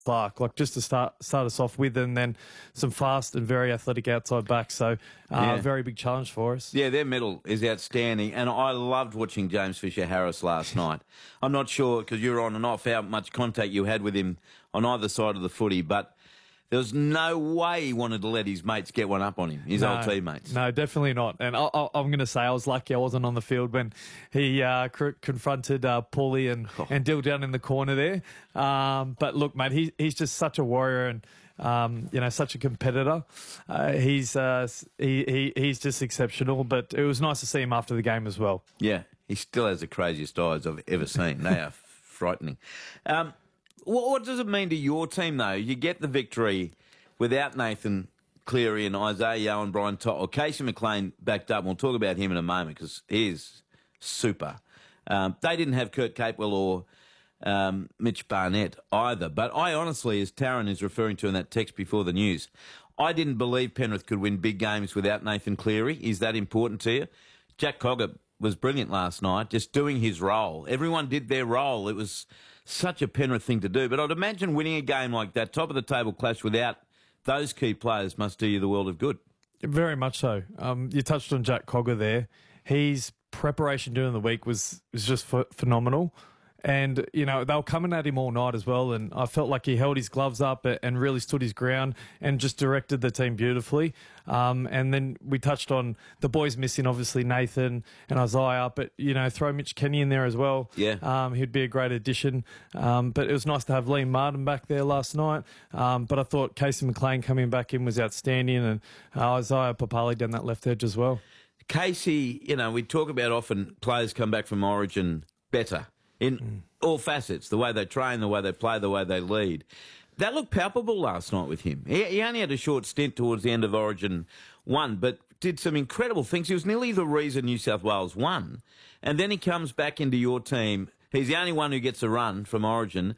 Clark, like just to start us off with, and then some fast and very athletic outside backs. So very big challenge for us. Yeah, their middle is outstanding, and I loved watching James Fisher-Harris last night. I'm not sure, because you were on and off, how much contact you had with him on either side of the footy, but there was no way he wanted to let his mates get one up on him, his old teammates. No, definitely not. And I'm going to say I was lucky I wasn't on the field when he confronted Paulie and Dill down in the corner there. But look, mate, he's just such a warrior and such a competitor. He's just exceptional. But it was nice to see him after the game as well. Yeah, he still has the craziest eyes I've ever seen. They are frightening. What does it mean to your team, though? You get the victory without Nathan Cleary and Isaiah Yeo and Brian To'o. Casey McLean backed up, and we'll talk about him in a moment because he is super. They didn't have Kurt Capewell or Mitch Barnett either. But I honestly, as Taryn is referring to in that text before the news, I didn't believe Penrith could win big games without Nathan Cleary. Is that important to you? Jack Cogger was brilliant last night, just doing his role. Everyone did their role. It was such a Penrith thing to do. But I'd imagine winning a game like that, top of the table clash without those key players, must do you the world of good. Very much so. You touched on Jack Cogger there. His preparation during the week was just phenomenal. And, they were coming at him all night as well. And I felt like he held his gloves up and really stood his ground and just directed the team beautifully. And then we touched on the boys missing, obviously, Nathan and Isaiah. But, throw Mitch Kenny in there as well. Yeah. He'd be a great addition. But it was nice to have Liam Martin back there last night. But I thought Casey McLean coming back in was outstanding. And Isaiah Papali down that left edge as well. Casey, we talk about often players come back from Origin better. In all facets, the way they train, the way they play, the way they lead. That looked palpable last night with him. He only had a short stint towards the end of Origin 1, but did some incredible things. He was nearly the reason New South Wales won. And then he comes back into your team. He's the only one who gets a run from Origin.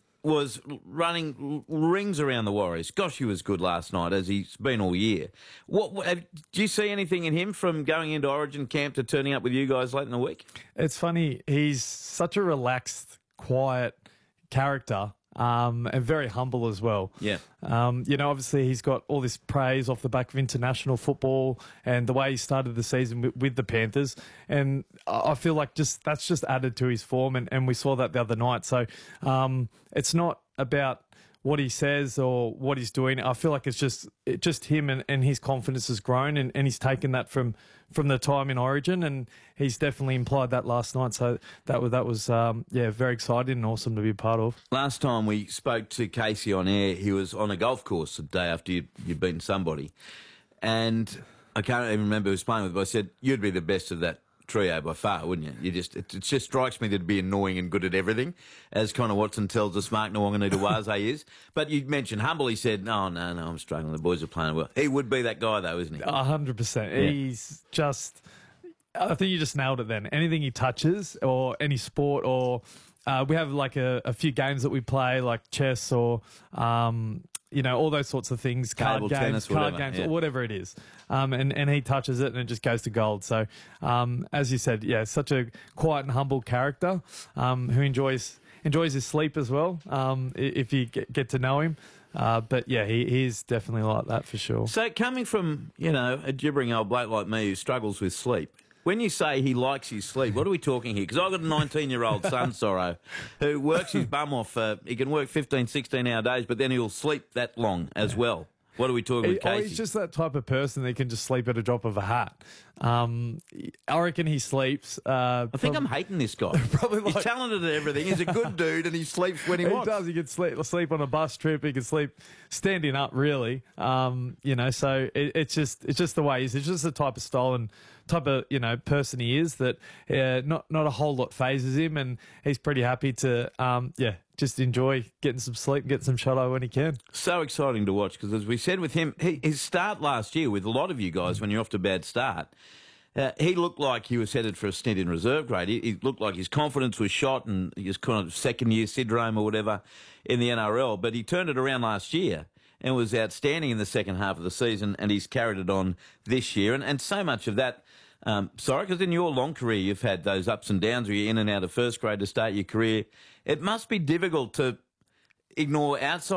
Was running rings around the Warriors. Gosh, he was good last night, as he's been all year. Do you see anything in him from going into Origin camp to turning up with you guys late in the week? It's funny. He's such a relaxed, quiet character. And very humble as well. Yeah. Obviously he's got all this praise off the back of international football and the way he started the season with the Panthers. And I feel like that's just added to his form. And we saw that the other night. So it's not about what he says or what he's doing. I feel like it's just him and his confidence has grown and he's taken that from the time in Origin, and he's definitely implied that last night. So that was very exciting and awesome to be a part of. Last time we spoke to Casey on air, he was on a golf course the day after you'd beaten somebody, and I can't even remember who was playing with, but I said, you'd be the best of that trio by far, wouldn't you? It just strikes me that it'd be annoying and good at everything, as Connor Watson tells us Mark Nwanganita-Waze is. But you mentioned humble. He said, no, I'm struggling. The boys are playing well. He would be that guy, though, isn't he? 100%. Yeah. He's just... I think you just nailed it then. Anything he touches or any sport or... we have like a few games that we play, like chess or... all those sorts of things, card games, whatever it is. And he touches it and it just goes to gold. So, as you said, such a quiet and humble character who enjoys his sleep as well, if you get to know him. But, he is definitely like that for sure. So, coming from, a gibbering old bloke like me who struggles with sleep, when you say he likes his sleep, what are we talking here? Because I've got a 19-year-old son, Sorrow, who works his bum off. He can work 15, 16-hour days, but then he'll sleep that long as well. What are we talking with Casey? He's just that type of person that can just sleep at a drop of a hat. I reckon he sleeps. I think I'm hating this guy. He's talented at everything. He's a good dude, and he sleeps when he wants. He does. He can sleep on a bus trip. He can sleep standing up. Really, So it's just the way he is. It's just the type of style and type of person he is that not a whole lot phases him, and he's pretty happy to just enjoy getting some sleep and get some shut eye when he can. So exciting to watch because, as we said with him, his start last year with a lot of you guys when you're off to a bad start, he looked like he was headed for a stint in reserve grade. He looked like his confidence was shot and his kind of second-year syndrome or whatever in the NRL, but he turned it around last year and was outstanding in the second half of the season, and he's carried it on this year. And so much of that... because in your long career you've had those ups and downs where you're in and out of first grade to start your career. It must be difficult to ignore outside